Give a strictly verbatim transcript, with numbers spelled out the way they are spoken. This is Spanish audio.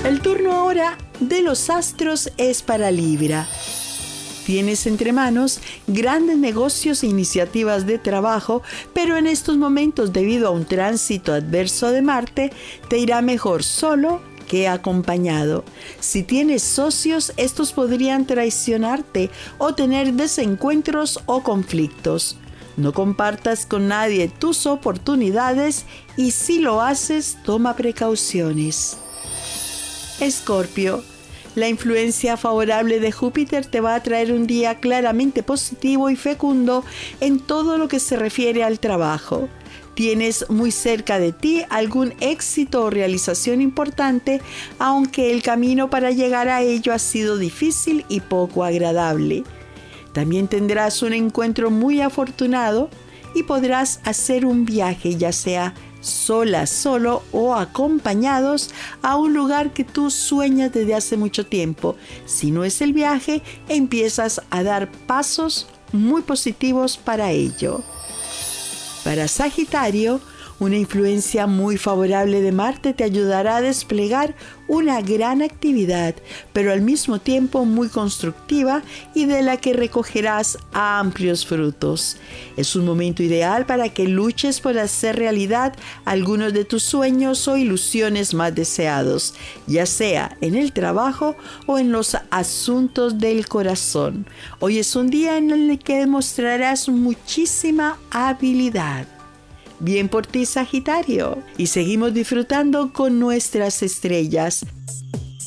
El turno ahora de los astros es para Libra. Tienes entre manos grandes negocios e iniciativas de trabajo, pero en estos momentos, debido a un tránsito adverso de Marte, te irá mejor solo que acompañado. Si tienes socios, estos podrían traicionarte o tener desencuentros o conflictos. No compartas con nadie tus oportunidades y si lo haces, toma precauciones. Escorpio. La influencia favorable de Júpiter te va a traer un día claramente positivo y fecundo en todo lo que se refiere al trabajo. Tienes muy cerca de ti algún éxito o realización importante, aunque el camino para llegar a ello ha sido difícil y poco agradable. También tendrás un encuentro muy afortunado y podrás hacer un viaje, ya sea sola, solo o acompañados, a un lugar que tú sueñas desde hace mucho tiempo. Si no es el viaje, empiezas a dar pasos muy positivos para ello. Para Sagitario, una influencia muy favorable de Marte te ayudará a desplegar una gran actividad, pero al mismo tiempo muy constructiva y de la que recogerás amplios frutos. Es un momento ideal para que luches por hacer realidad algunos de tus sueños o ilusiones más deseados, ya sea en el trabajo o en los asuntos del corazón. Hoy es un día en el que demostrarás muchísima habilidad. Bien por ti, Sagitario. Y seguimos disfrutando con nuestras estrellas.